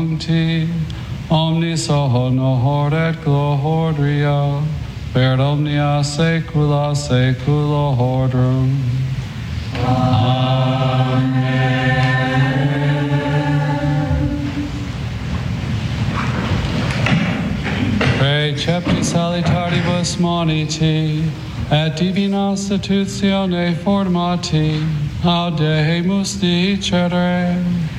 omnis honor et gloria, per omnia saecula saeculorum. Precepti salitaribus moniti, et divina institutione formati, audemus dicere.